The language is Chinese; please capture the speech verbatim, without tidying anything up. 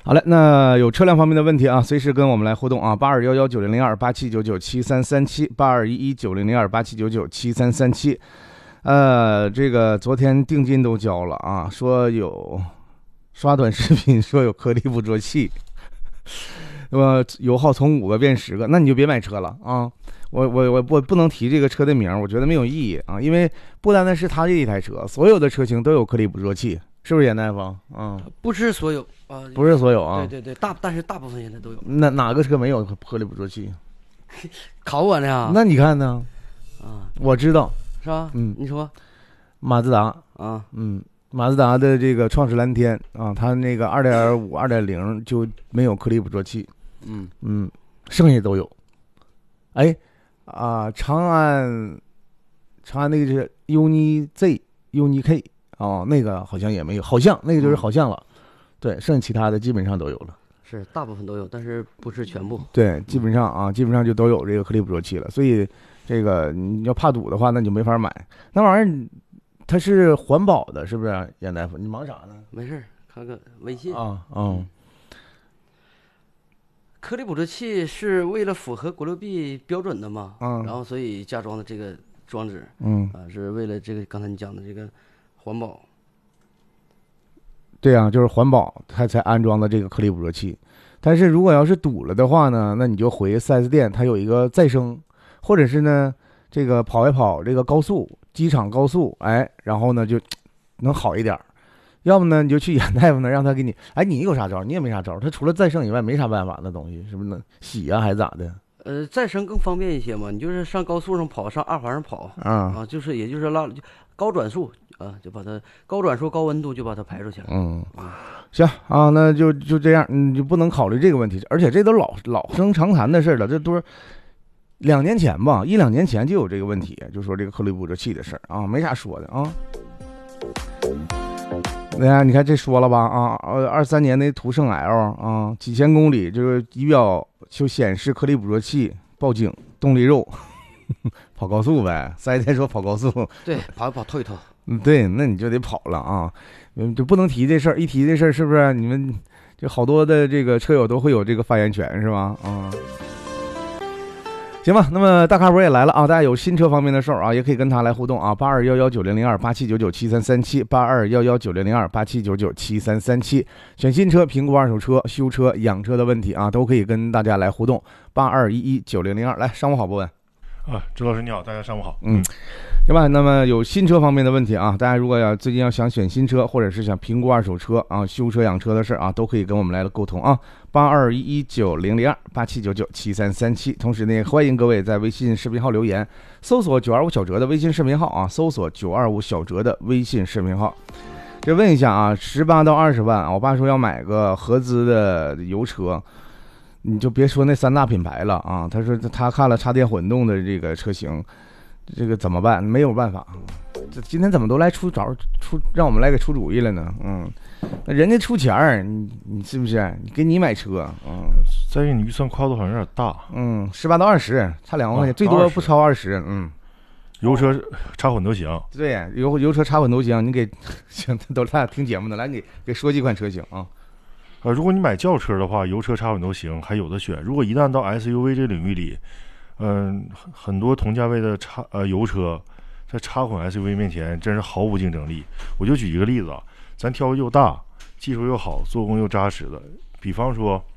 好嘞，那有车辆方面的问题啊，随时跟我们来互动啊，八二幺幺九零零二八七九九七三三七，八二一一九零零二八七九九七三三七。呃，这个昨天定金都交了啊，说有刷短视频说有颗粒捕捉器，那么油耗从五个变十个，那你就别买车了啊。我我我我不能提这个车的名，我觉得没有意义啊，因为不单单是他这一台车，所有的车型都有颗粒捕捉器，是不是严大夫？嗯， 不是所有啊， 不是所有啊。 对对对，大但是大部分现在都有。 那哪个车没有颗粒捕捉器？ 考我呢？ 那你看呢？ 啊， 我知道， 是吧？ 嗯， 你说， 马自达啊， 嗯，马自达的这个创世蓝天啊，它那个二点五、二点零就没有颗粒捕捉器， 嗯嗯，剩下都有。哎，啊，长安，长安那个是 Uni Z、Uni K 哦，那个好像也没有，好像那个就是好像了，嗯、对，剩下其他的基本上都有了。 是大部分都有，但是不是全部。 对，基本上啊，基本上就都有这个颗粒捕捉器了。所以这个你要怕堵的话，那你就没法买。那玩意儿它是环保的，是不是？严大夫，你忙啥呢？ 没事，看看微信啊啊。嗯， 颗粒捕捉器是为了符合国六 B 标准的嘛？ 嗯， 然后所以加装的这个装置， 嗯啊，是为了这个刚才你讲的这个环保。 对啊，就是环保，它才安装的这个颗粒捕捉器。但是如果要是堵了的话呢，那你就回 四 S 店，它有一个再生，或者是呢，这个跑一跑这个高速，机场高速，哎，然后呢就能好一点。要么呢，你就去严大夫那，让他给你，哎，你有啥招？你也没啥招，他除了再生以外没啥办法，那东西是不是能洗呀、啊，还是咋的？ 呃，再生更方便一些嘛，你就是上高速上跑，上二环上跑， 啊啊，就是也就是拉高转速啊，就把它高转速、高温度就把它排出去了。 嗯，行啊，那就就这样，你就不能考虑这个问题，而且这都老老生常谈的事了，这都是两年前吧，一两年前就有这个问题，就说这个颗粒捕捉器的事儿啊，没啥说的啊。对呀，你看这说了吧啊，呃，二三年那途胜 L 啊，几千公里就是仪表就显示颗粒捕捉器报警，动力肉，跑高速呗。四 S 店说跑高速， 对，跑一跑透一透。 嗯，对，那你就得跑了啊，嗯，就不能提这事儿，一提这事儿是不是你们就好多的这个车友都会有这个发言权是吧？啊。行吧，那么大咖博也来了啊！大家有新车方面的事儿啊，也可以跟他来互动啊，八二幺幺九零零二八七九九七三三七，八二幺幺九零零二八七九九七三三七，选新车、评估二手车、修车、养车的问题啊，都可以跟大家来互动，八二一一九零零二，来，上午好，博文。 啊，周老师你好，大家上午好。 嗯，行吧，那么有新车方面的问题啊，大家如果要最近要想选新车，或者是想评估二手车啊、修车养车的事啊，都可以跟我们来沟通啊，八二一一九零零二八七九九七三三七。同时呢，欢迎各位在微信视频号留言，搜索九二五小哲的微信视频号啊，搜索九二五小哲的微信视频号。这问一下啊，十八到二十万，我爸说要买个合资的油车。你就别说那三大品牌了啊，他说他看了插电混动的这个车型，这个怎么办？没有办法。这今天怎么都来出招出，让我们来给出主意了呢？嗯，那人家出钱儿，你你是不是？你给你买车，嗯， 再一个你预算跨度好像有点大， 嗯，十八到二十，差两万块钱，啊、最多不超二十，嗯。 油车插混都行， 对，油油车插混都行，你给行，都他俩听节目的，来给给说几款车型啊。 呃，如果你买轿车的话，油车插混都行，还有的选。如果一旦到 S U V 这领域里，嗯、呃，很多同价位的插呃油车，在插混 S U V 面前真是毫无竞争力。我就举一个例子啊，咱挑又大、技术又好、做工又扎实的，比方说